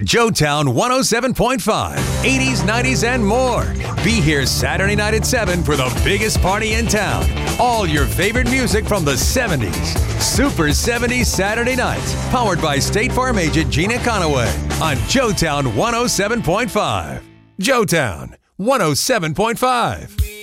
Joetown 107.5, 80s, 90s, and more. Be here Saturday night at 7 for the biggest party in town. All your favorite music from the 70s. Super 70s Saturday nights. Powered by State Farm agent Gina Conaway on Joetown 107.5. Joetown 107.5.